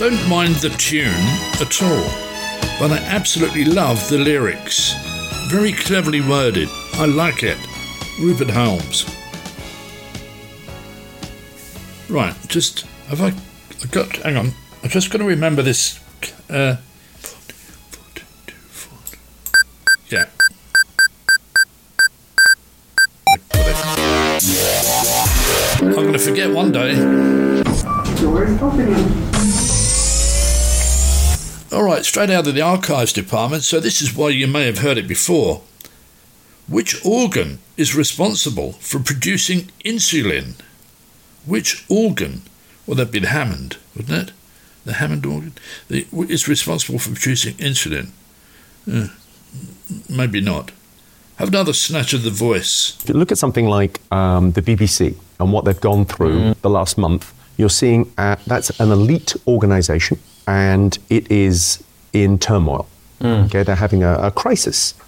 don't mind the tune at all, but I absolutely love the lyrics. Very cleverly worded. I like it. Rupert Holmes. Right, hang on. I've just got to remember this. Yeah. I'm going to forget one day. All right, straight out of the archives department, so this is why you may have heard it before. Which organ is responsible for producing insulin? Which organ? Well, that'd be the Hammond, wouldn't it? The Hammond organ is responsible for producing insulin. Maybe not. Have another snatch of the voice. If you look at something like the BBC and what they've gone through the last month, you're seeing that's an elite organisation and it is in turmoil. Okay, they're having a crisis.